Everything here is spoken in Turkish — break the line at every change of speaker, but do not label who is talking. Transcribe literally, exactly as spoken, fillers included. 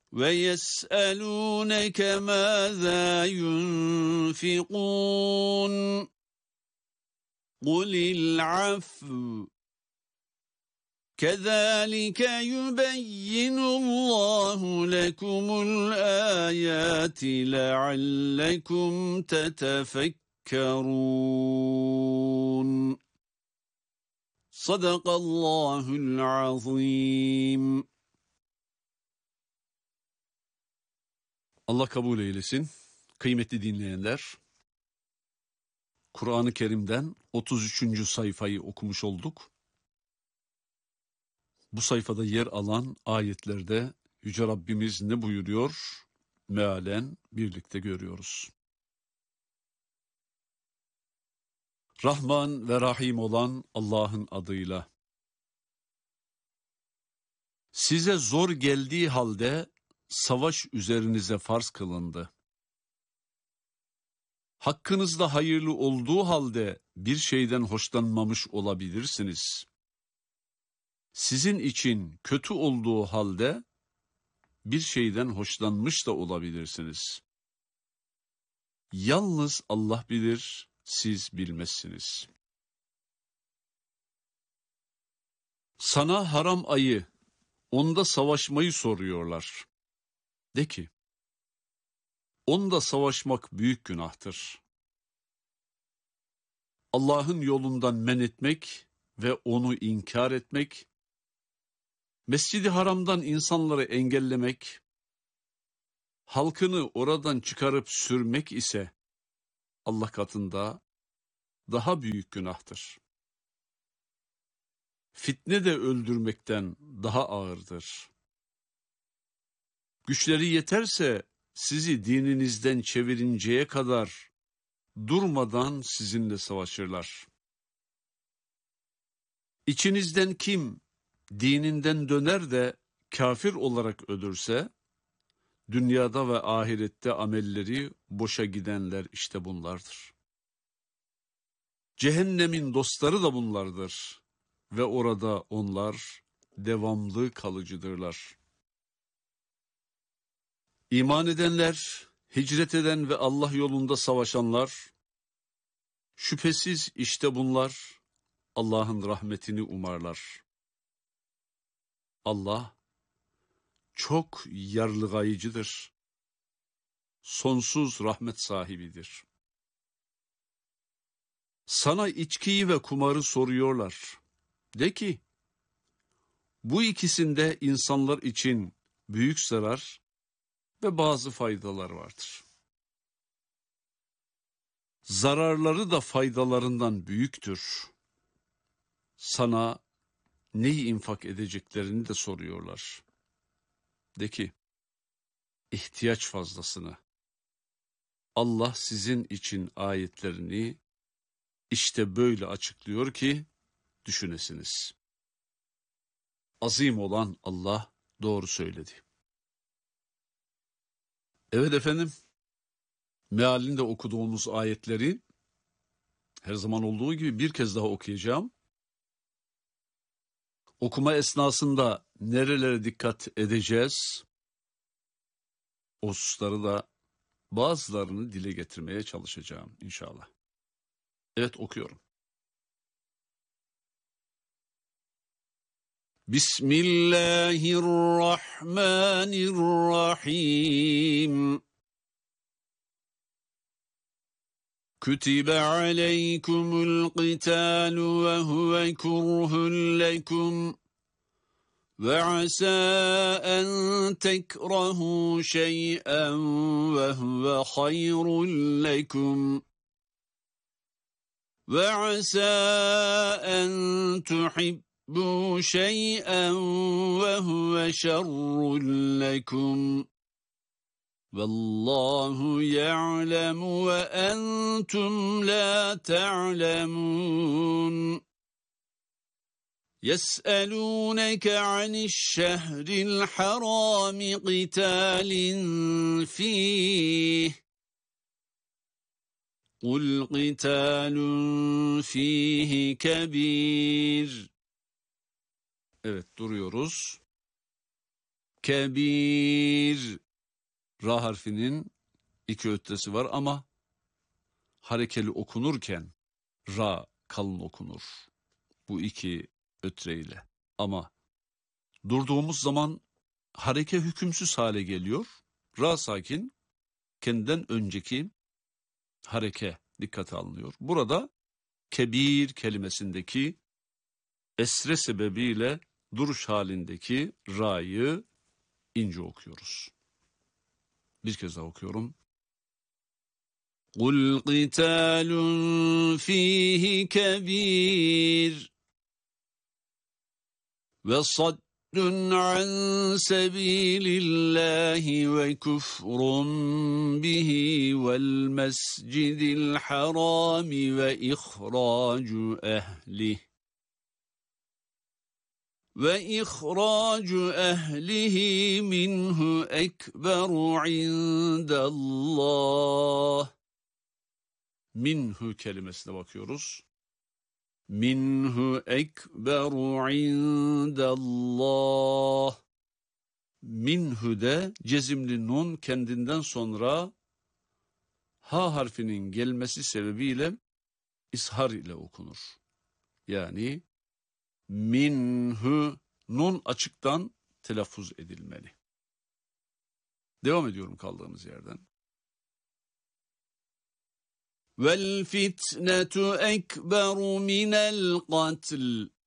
وَيَسْأَلُونَكَ مَاذَا يُنْفِقُونَ قُلِ الْعَفْوَ كَذَٰلِكَ يُبَيِّنُ اللّٰهُ لَكُمُ الْآيَاتِ لَعَلَّكُمْ تَتَفَكَّرُونَ. Sadakallahul azim. Allah kabul eylesin. Kıymetli dinleyenler, Kur'an-ı Kerim'den otuz üçüncü sayfayı okumuş olduk. Bu sayfada yer alan ayetlerde Yüce Rabbimiz ne buyuruyor? Mealen birlikte görüyoruz. Rahman ve Rahim olan Allah'ın adıyla. Size zor geldiği halde savaş üzerinize farz kılındı. Hakkınızda hayırlı olduğu halde bir şeyden hoşlanmamış olabilirsiniz. Sizin için kötü olduğu halde bir şeyden hoşlanmış da olabilirsiniz. Yalnız Allah bilir, siz bilmezsiniz. Sana haram ayı, onda savaşmayı soruyorlar. De ki, onda savaşmak büyük günahtır. Allah'ın yolundan men etmek ve onu inkar etmek, Mescid-i Haram'dan insanları engellemek, halkını oradan çıkarıp sürmek ise Allah katında daha büyük günahtır. Fitne de öldürmekten daha ağırdır. Güçleri yeterse sizi dininizden çevirinceye kadar durmadan sizinle savaşırlar. İçinizden kim dininden döner de kafir olarak ölürse, dünyada ve ahirette amelleri boşa gidenler işte bunlardır. Cehennemin dostları da bunlardır ve orada onlar devamlı kalıcıdırlar. İman edenler, hicret eden ve Allah yolunda savaşanlar, şüphesiz işte bunlar Allah'ın rahmetini umarlar. Allah çok yarlıgayıcıdır, sonsuz rahmet sahibidir. Sana içkiyi ve kumarı soruyorlar. De ki, bu ikisinde insanlar için büyük zarar ve bazı faydalar vardır. Zararları da faydalarından büyüktür. Sana neyi infak edeceklerini de soruyorlar. De ki, ihtiyaç fazlasını. Allah sizin için ayetlerini işte böyle açıklıyor ki düşünesiniz. Azim olan Allah doğru söyledi. Evet efendim, mealinde okuduğumuz ayetleri her zaman olduğu gibi bir kez daha okuyacağım. Okuma esnasında nerelere dikkat edeceğiz? O hususları da bazılarını dile getirmeye çalışacağım inşallah. Evet, okuyorum. Bismillahirrahmanirrahim. Kütibe aleykumul qitalu ve huve kurhun lekum ve asa en tekrahu şey'en ve huve hayrun lekum ve asa en tuhibbu şey'en ve huve şerrun lekum. Vallahu ya'lemu ve entum la ta'lemun. Yes'elûneke anişşehril harâmi qitâlin fîh. Kul qitâlun fîhi kebîr. Evet, duruyoruz. kebir. Ra harfinin iki ötresi var ama harekeli okunurken ra kalın okunur. Bu iki ötreyle. Ama durduğumuz zaman hareke hükümsüz hale geliyor. Ra sakin, kendinden önceki hareke dikkate alınıyor. Burada kebir kelimesindeki esre sebebiyle duruş halindeki ra'yı ince okuyoruz. Bir kez daha okuyorum. قُلْ قِتَالٌ فِيهِ كَبِيرٌ وَصَدٌّ عَنْ سَبِيلِ اللّٰهِ وَكُفْرٌ بِهِ وَالْمَسْجِدِ الْحَرَامِ وَإِخْرَاجُ أَهْلِهِ وَإِخْرَاجُ أَهْلِهِ مِنْهُ أَكْبَرُ عِنْدَ اللّٰهِ. Minhu kelimesine bakıyoruz. Minhu ekberu indallah. Minhu de cezimli nun kendinden sonra ha harfinin gelmesi sebebiyle ishar ile okunur. Yani minhu nun açıktan telaffuz edilmeli. Devam ediyorum kaldığımız yerden. وَالْفِتْنَةُ اَكْبَرُ مِنَ الْقَتْلِ.